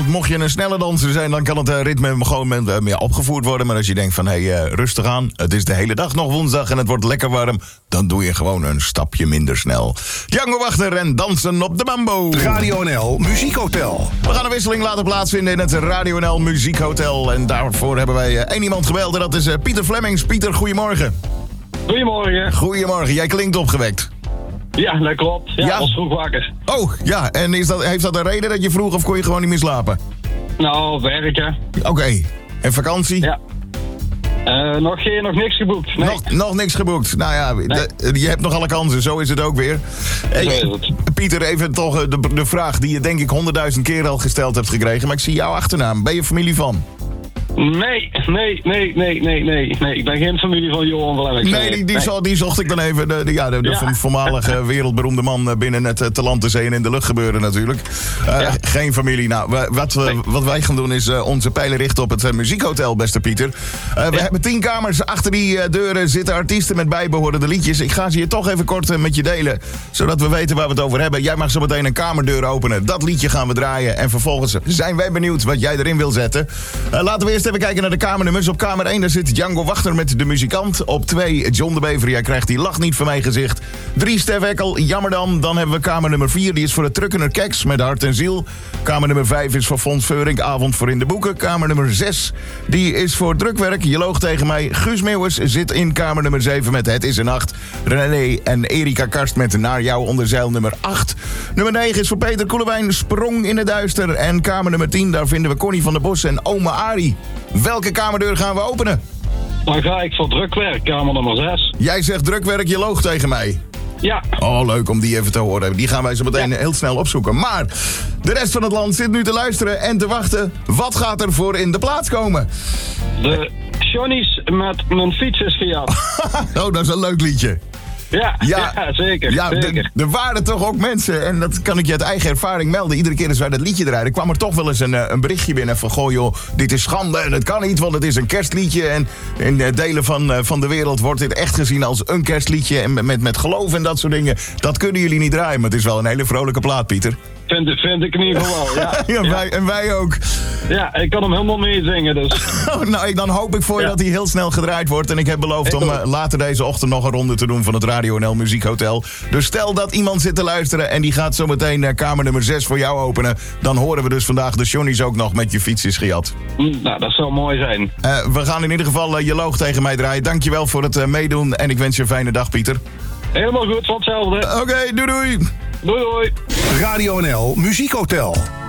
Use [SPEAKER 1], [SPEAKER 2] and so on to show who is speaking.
[SPEAKER 1] Mocht je een snelle danser zijn, dan kan het ritme gewoon opgevoerd worden. Maar als je denkt van, rustig aan. Het is de hele dag nog woensdag en het wordt lekker warm. Dan doe je gewoon een stapje minder snel. Django Wagner en dansen op de mambo.
[SPEAKER 2] Radio NL Muziekhotel.
[SPEAKER 1] We gaan een wisseling laten plaatsvinden in het Radio NL Muziekhotel. En daarvoor hebben wij één iemand gebeld. En dat is Pieter Flemings. Pieter, goedemorgen.
[SPEAKER 3] Goedemorgen.
[SPEAKER 1] Goedemorgen, jij klinkt opgewekt.
[SPEAKER 3] Ja, dat klopt. Ja,
[SPEAKER 1] Ja?
[SPEAKER 3] ik was vroeg wakker.
[SPEAKER 1] Oh, ja. En heeft dat een reden dat je vroeg of kon je gewoon niet meer slapen?
[SPEAKER 3] Nou, werken.
[SPEAKER 1] Oké. En vakantie?
[SPEAKER 3] Ja. Nog niks geboekt. Nee.
[SPEAKER 1] Nog niks geboekt. Nou ja, je hebt nog alle kansen. Zo is het ook weer. Hey,
[SPEAKER 3] Zo is het.
[SPEAKER 1] Pieter, even toch de vraag die je denk ik 100.000 keer al gesteld hebt gekregen. Maar ik zie jouw achternaam. Ben je familie van?
[SPEAKER 3] Nee. Ik ben geen familie van Johan Flemings.
[SPEAKER 1] Nee, die zocht ik dan even. De voormalige wereldberoemde man binnen het te land, te zee en in de lucht gebeuren natuurlijk. Geen familie. Nou, wat wij gaan doen is onze pijlen richten op het muziekhotel, beste Pieter. We hebben 10 kamers. Achter die deuren zitten artiesten met bijbehorende liedjes. Ik ga ze je toch even kort met je delen, zodat we weten waar we het over hebben. Jij mag zo meteen een kamerdeur openen. Dat liedje gaan we draaien. En vervolgens zijn wij benieuwd wat jij erin wil zetten. Laten we eerst even kijken naar de kamernummers. Op kamer 1 daar zit Django Wagner met De Muzikant. Op 2 John de Bever, jij krijgt die lach niet van mijn gezicht. 3 Stef Ekkel, Jammer dan. Dan hebben we kamer nummer 4, die is voor de Truckener Keks met Hart en Ziel. Kamer nummer 5 is voor Fons Veurink, Avond voor in de Boeken. Kamer nummer 6, die is voor Drukwerk, Je loog tegen mij. Guus Meeuwis zit in kamer nummer 7 met Het is een Nacht. René en Erika Karst met Naar jou onder zeil nummer 8. Nummer 9 is voor Peter Koelewijn, Sprong in het duister. En kamer nummer 10, daar vinden we Connie van der Bos en Oma Arie. Welke kamerdeur gaan we openen?
[SPEAKER 3] Dan ga ik voor Drukwerk, kamer nummer 6.
[SPEAKER 1] Jij zegt Drukwerk, Je loog tegen mij.
[SPEAKER 3] Ja.
[SPEAKER 1] Oh, leuk om die even te horen. Die gaan wij zo meteen heel snel opzoeken. Maar de rest van het land zit nu te luisteren en te wachten. Wat gaat er voor in de plaats komen?
[SPEAKER 3] De Johnny's met Mijn fiets is gejat.
[SPEAKER 1] Oh, dat is een leuk liedje.
[SPEAKER 3] Ja, zeker.
[SPEAKER 1] Ja,
[SPEAKER 3] zeker.
[SPEAKER 1] Er waren toch ook mensen, en dat kan ik je uit eigen ervaring melden. Iedere keer als wij dat liedje draaiden, kwam er toch wel eens een berichtje binnen van... Goh joh, dit is schande en het kan niet, want het is een kerstliedje. En in delen van de wereld wordt dit echt gezien als een kerstliedje. En met geloof en dat soort dingen. Dat kunnen jullie niet draaien, maar het is wel een hele vrolijke plaat, Pieter.
[SPEAKER 3] Vind ik in ieder geval wel, ja.
[SPEAKER 1] Wij ook.
[SPEAKER 3] Ja, ik kan hem helemaal meezingen, dus.
[SPEAKER 1] Nou, dan hoop ik voor je dat hij heel snel gedraaid wordt. En ik heb beloofd om later deze ochtend nog een ronde te doen van het Radio NL Muziekhotel. Dus stel dat iemand zit te luisteren en die gaat zo meteen kamer nummer 6 voor jou openen. Dan horen we dus vandaag de Johnny's ook nog met Je fiets is gejat.
[SPEAKER 3] Nou, dat zou mooi zijn.
[SPEAKER 1] We gaan in ieder geval Je loog tegen mij draaien. Dankjewel voor het meedoen en ik wens je een fijne dag, Pieter.
[SPEAKER 3] Helemaal goed, van hetzelfde.
[SPEAKER 1] Oké, doei doei.
[SPEAKER 3] Doei doei.
[SPEAKER 2] Radio NL Muziekhotel.